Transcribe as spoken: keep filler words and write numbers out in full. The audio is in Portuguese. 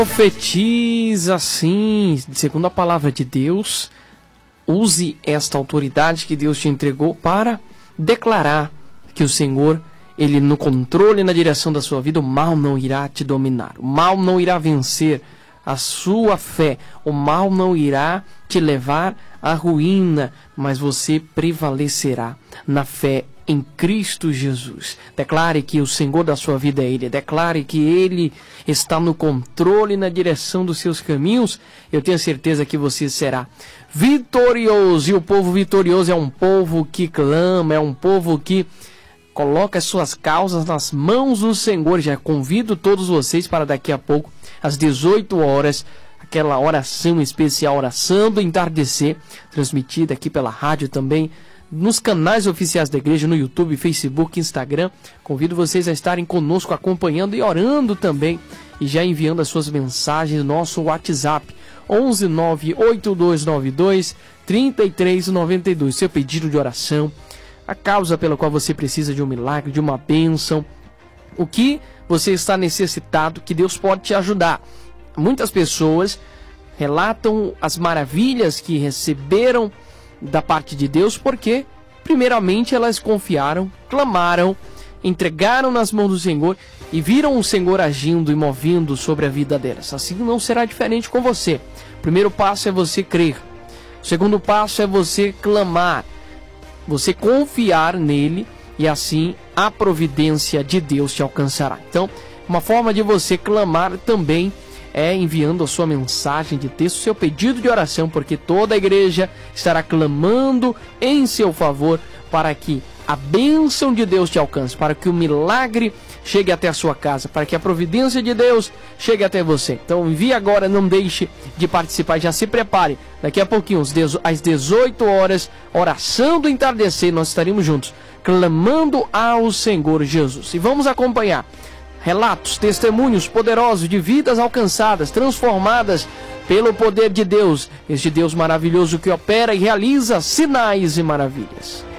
Profetiza sim, segundo a palavra de Deus, use esta autoridade que Deus te entregou para declarar que o Senhor, Ele no controle e na direção da sua vida, o mal não irá te dominar, o mal não irá vencer a sua fé, o mal não irá te levar à ruína, mas você prevalecerá na fé em Cristo Jesus. Declare que o Senhor da sua vida é Ele. Declare que Ele está no controle e na direção dos seus caminhos. Eu tenho certeza que você será vitorioso. E o povo vitorioso é um povo que clama, é um povo que coloca as suas causas nas mãos do Senhor. Já convido todos vocês para daqui a pouco, às dezoito horas, aquela oração especial, oração do entardecer, transmitida aqui pela rádio também, nos canais oficiais da igreja, no YouTube, Facebook, Instagram. Convido vocês a estarem conosco, acompanhando e orando também, e já enviando as suas mensagens no nosso WhatsApp, onze nove oito dois nove dois três três nove dois. Seu pedido de oração, a causa pela qual você precisa de um milagre, de uma bênção, o que você está necessitado, que Deus pode te ajudar. Muitas pessoas relatam as maravilhas que receberam da parte de Deus, porque primeiramente elas confiaram, clamaram, entregaram nas mãos do Senhor e viram o Senhor agindo e movendo sobre a vida delas. Assim não será diferente com você. O primeiro passo é você crer. O segundo passo é você clamar, você confiar nele, e assim a providência de Deus te alcançará. Então, uma forma de você clamar também é enviando a sua mensagem de texto, seu pedido de oração, porque toda a igreja estará clamando em seu favor para que a bênção de Deus te alcance, para que o milagre chegue até a sua casa, para que a providência de Deus chegue até você. Então envie agora, não deixe de participar, já se prepare. Daqui a pouquinho, às dezoito horas, oração do entardecer, nós estaremos juntos, clamando ao Senhor Jesus. E vamos acompanhar relatos, testemunhos poderosos de vidas alcançadas, transformadas pelo poder de Deus, este Deus maravilhoso que opera e realiza sinais e maravilhas.